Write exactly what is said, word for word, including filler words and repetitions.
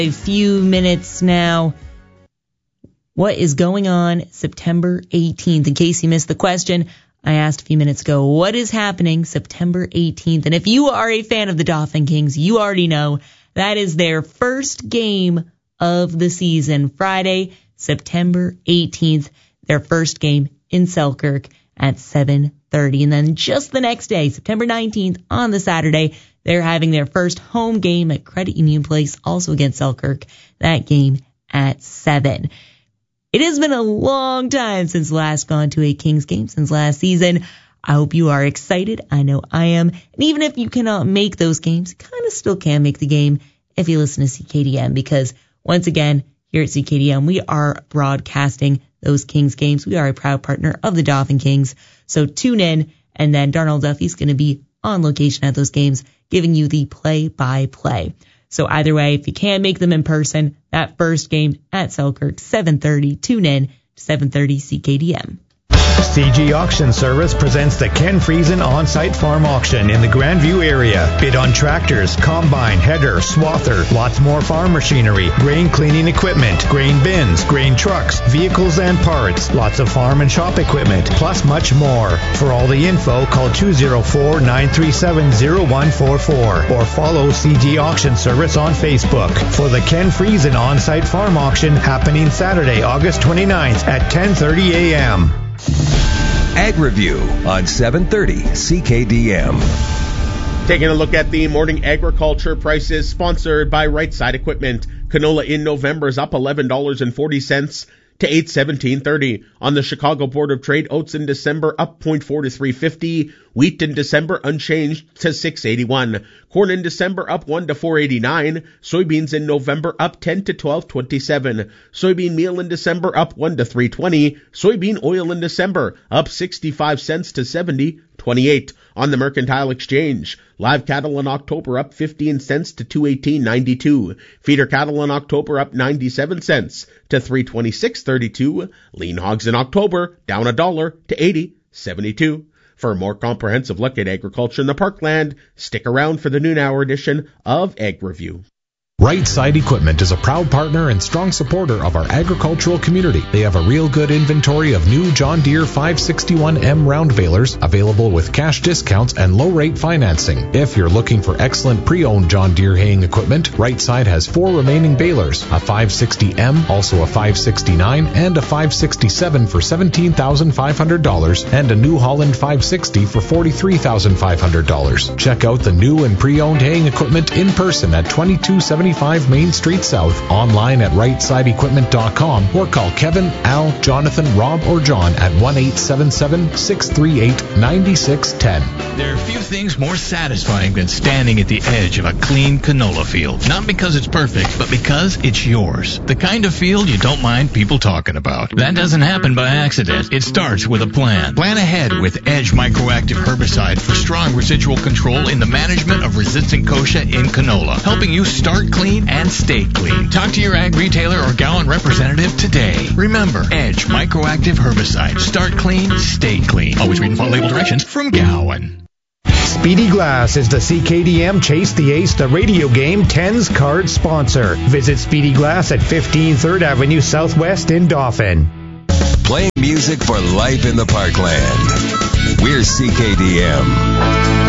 A few minutes now. What is going on September eighteenth? In case you missed the question, I asked a few minutes ago, what is happening September eighteenth? And if you are a fan of the Dauphin Kings, you already know that is their first game of the season. Friday, September eighteenth, their first game in Selkirk at seven thirty. And then just the next day, September nineteenth, on the Saturday, they're having their first home game at Credit Union Place, also against Selkirk. That game at seven. It has been a long time since last gone to a Kings game, since last season. I hope you are excited. I know I am. And even if you cannot make those games, you kind of still can make the game if you listen to C K D M, because once again, here at C K D M, we are broadcasting those Kings games. We are a proud partner of the Dauphin Kings. So tune in, and then Darnell Duffy's going to be on location at those games, giving you the play-by-play. So either way, if you can't make them in person, that first game at Selkirk, seven thirty, tune in to seven thirty C K D M. C G Auction Service presents the Ken Friesen On-Site Farm Auction in the Grandview area. Bid on tractors, combine, header, swather, lots more farm machinery, grain cleaning equipment, grain bins, grain trucks, vehicles and parts, lots of farm and shop equipment, plus much more. For all the info, call two oh four, nine three seven, oh one four four or follow C G Auction Service on Facebook for the Ken Friesen On-Site Farm Auction happening Saturday, August twenty-ninth at ten thirty a.m. Ag Review on seven thirty C K D M. Taking a look at the morning agriculture prices, sponsored by Right Side Equipment. Canola in November is up eleven dollars and forty cents to eight seventeen thirty. On the Chicago Board of Trade, oats in December up zero point four to three fifty. Wheat in December unchanged to six eighty-one. Corn in December up one to four eighty-nine. Soybeans in November up ten to twelve twenty-seven. Soybean meal in December up one to three twenty. Soybean oil in December up sixty-five cents to seventy twenty-eight. On the Mercantile Exchange, live cattle in October up fifteen cents to two eighteen ninety-two. Feeder cattle in October up ninety-seven cents to three twenty-six thirty-two. Lean hogs in October down a dollar to eighty seventy-two. For a more comprehensive look at agriculture in the Parkland, stick around for the noon hour edition of Ag Review. Right Side Equipment is a proud partner and strong supporter of our agricultural community. They have a real good inventory of new John Deere five sixty-one M round balers available with cash discounts and low rate financing. If you're looking for excellent pre-owned John Deere haying equipment, Right Side has four remaining balers, a five sixty M, also a five sixty-nine, and a five sixty-seven for seventeen thousand five hundred dollars, and a New Holland five sixty for forty-three thousand five hundred dollars. Check out the new and pre-owned haying equipment in person at twenty-two seventy-five Main Street South, online at right side equipment dot com, or call Kevin, Al, Jonathan, Rob, or John at one eight seven seven, six three eight, nine six one zero. There are few things more satisfying than standing at the edge of a clean canola field. Not because it's perfect, but because it's yours. The kind of field you don't mind people talking about. That doesn't happen by accident. It starts with a plan. Plan ahead with Edge Microactive Herbicide for strong residual control in the management of resistant kochia in canola, helping you start clean and stay clean. Talk to your ag retailer or Gowan representative today. Remember, Edge Microactive Herbicide. Start clean, stay clean. Always read and follow label directions from Gowan. Speedy Glass is the C K D M Chase the Ace, the radio game tens card sponsor. Visit Speedy Glass at fifteen third Avenue Southwest in Dauphin. Playing music for life in the Parkland. We're C K D M.